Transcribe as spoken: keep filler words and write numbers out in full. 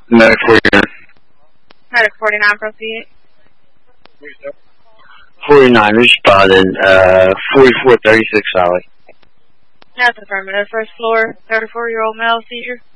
Medic forty-nine. Medic forty-nine, proceed. forty-nine, responded, uh, forty-four thirty-six, Sally. That's affirmative. First floor, thirty-four-year-old male seizure.